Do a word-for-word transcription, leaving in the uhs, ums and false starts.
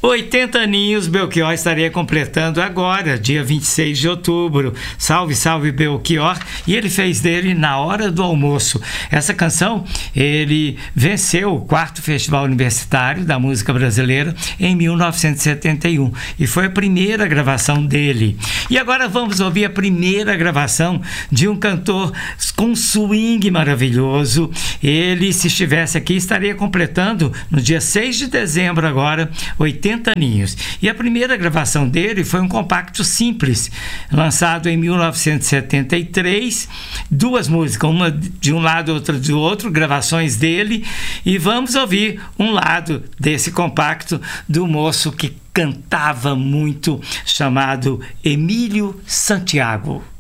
oitenta aninhos Belchior estaria completando agora, dia vinte e seis de outubro. Salve, salve Belchior. E ele fez dele Na Hora do Almoço. Essa canção, ele venceu o quarto Festival Universitário da Música Brasileira em mil novecentos e setenta e um. E foi a primeira gravação dele. E agora vamos ouvir a primeira gravação de um cantor com swing maravilhoso. Ele, se estivesse aqui, estaria completando no dia seis de dezembro agora, oitenta aninhos. E a primeira gravação dele foi um compacto simples, lançado em mil novecentos e setenta e três, duas músicas, uma de um lado, outra do outro, gravações dele, e vamos ouvir um lado desse compacto do moço que cantava muito, chamado Emílio Santiago.